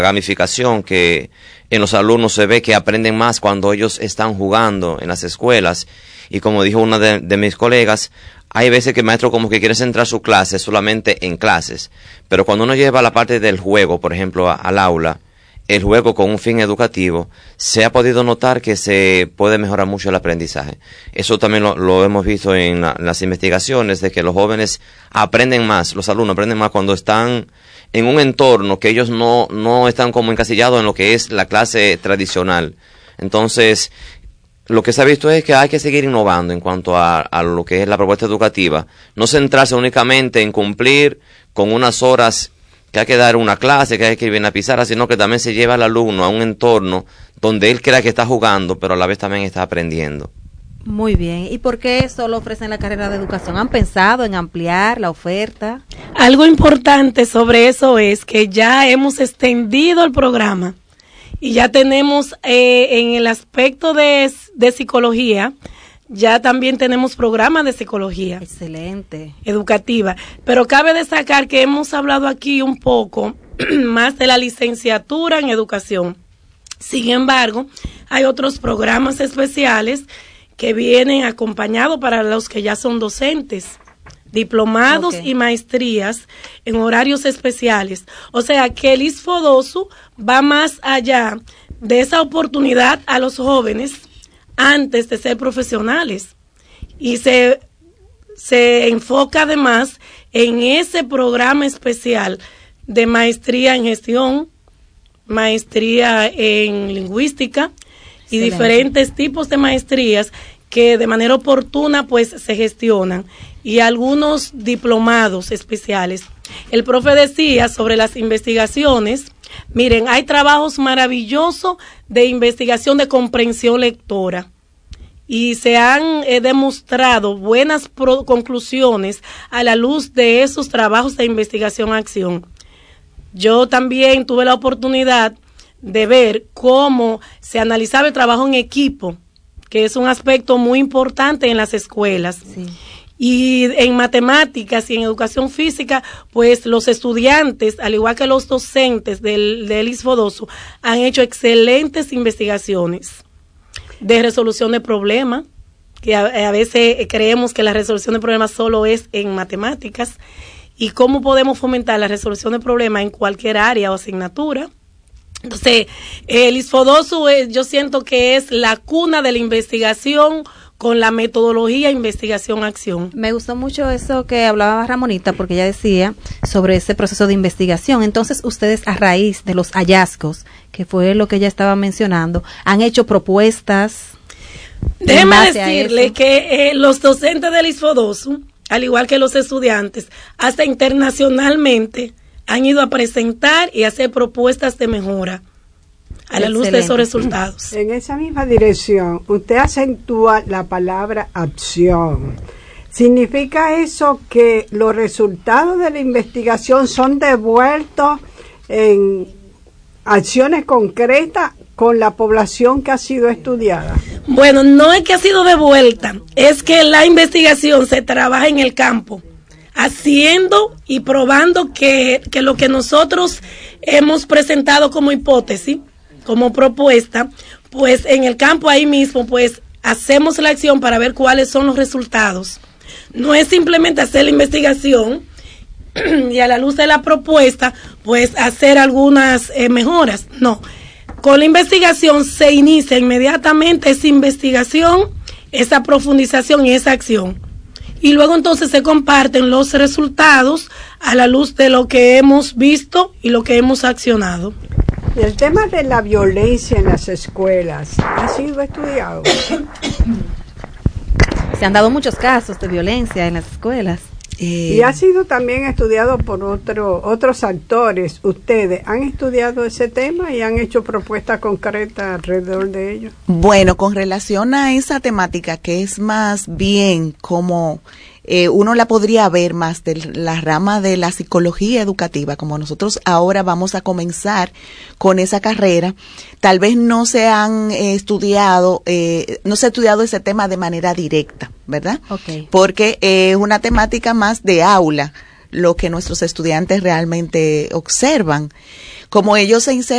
gamificación, que en los alumnos se ve que aprenden más cuando ellos están jugando en las escuelas. Y como dijo una de mis colegas, hay veces que el maestro como que quiere centrar su clase solamente en clases, pero cuando uno lleva la parte del juego, por ejemplo, al aula, el juego con un fin educativo, se ha podido notar que se puede mejorar mucho el aprendizaje. Eso también lo hemos visto en las investigaciones, de que los jóvenes aprenden más, los alumnos aprenden más cuando están en un entorno que ellos no están como encasillados en lo que es la clase tradicional. Entonces, lo que se ha visto es que hay que seguir innovando en cuanto a lo que es la propuesta educativa, no centrarse únicamente en cumplir con unas horas que hay que dar una clase, que hay que ir bien a pizarra, sino que también se lleva al alumno a un entorno donde él crea que está jugando, pero a la vez también está aprendiendo. Muy bien. ¿Y por qué solo ofrecen la carrera de educación? ¿Han pensado en ampliar la oferta? Algo importante sobre eso es que ya hemos extendido el programa y ya tenemos en el aspecto de psicología, ya también tenemos programas de psicología. Excelente. Educativa. Pero cabe destacar que hemos hablado aquí un poco más de la licenciatura en educación. Sin embargo, hay otros programas especiales que vienen acompañados para los que ya son docentes, diplomados y maestrías en horarios especiales. O sea que el ISFODOSU va más allá de esa oportunidad a los jóvenes antes de ser profesionales, y se enfoca además en ese programa especial de maestría en gestión, maestría en lingüística y diferentes tipos de maestrías que de manera oportuna pues se gestionan, y algunos diplomados especiales. El profe decía sobre las investigaciones. Miren, hay trabajos maravillosos de investigación de comprensión lectora y se han demostrado buenas conclusiones a la luz de esos trabajos de investigación-acción. Yo también tuve la oportunidad de ver cómo se analizaba el trabajo en equipo, que es un aspecto muy importante en las escuelas. Sí. Y en matemáticas y en educación física, pues los estudiantes, al igual que los docentes del ISFODOSU, han hecho excelentes investigaciones de resolución de problemas, que a veces creemos que la resolución de problemas solo es en matemáticas, y cómo podemos fomentar la resolución de problemas en cualquier área o asignatura. Entonces, el ISFODOSU yo siento que es la cuna de la investigación con la metodología investigación-acción. Me gustó mucho eso que hablaba Ramonita, porque ella decía sobre ese proceso de investigación. Entonces, ustedes, a raíz de los hallazgos, que fue lo que ella estaba mencionando, han hecho propuestas. Déjeme decirle que los docentes del ISFODOSU, al igual que los estudiantes, hasta internacionalmente, han ido a presentar y hacer propuestas de mejora a la luz de esos resultados. En esa misma dirección, usted acentúa la palabra acción. ¿Significa eso que los resultados de la investigación son devueltos en acciones concretas con la población que ha sido estudiada? Bueno, no es que ha sido devuelta, es que la investigación se trabaja en el campo, haciendo y probando que lo que nosotros hemos presentado como hipótesis, como propuesta, pues en el campo ahí mismo, pues hacemos la acción para ver cuáles son los resultados. No es simplemente hacer la investigación y a la luz de la propuesta, pues hacer algunas mejoras. No, con la investigación se inicia inmediatamente esa investigación, esa profundización y esa acción. Y luego entonces se comparten los resultados a la luz de lo que hemos visto y lo que hemos accionado. El tema de la violencia en las escuelas ha sido estudiado. Se han dado muchos casos de violencia en las escuelas. Y ha sido también estudiado por otros actores. ¿Ustedes han estudiado ese tema y han hecho propuestas concretas alrededor de ello? Bueno, con relación a esa temática, que es más bien como uno la podría ver más de la rama de la psicología educativa, como nosotros ahora vamos a comenzar con esa carrera, tal vez no se han estudiado, no se ha estudiado ese tema de manera directa, ¿verdad? Okay. Porque es una temática más de aula, lo que nuestros estudiantes realmente observan. Como ellos se insertan